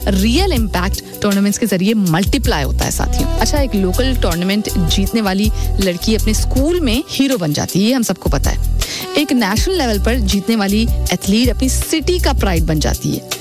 Real impact tournaments के जरिए multiply होता है साथियों। अच्छा, एक लोकल टूर्नामेंट जीतने वाली लड़की अपने स्कूल में हीरो बन जाती है, ये हम सबको पता है। एक नेशनल लेवल पर जीतने वाली एथलीट अपनी सिटी का प्राइड बन जाती है।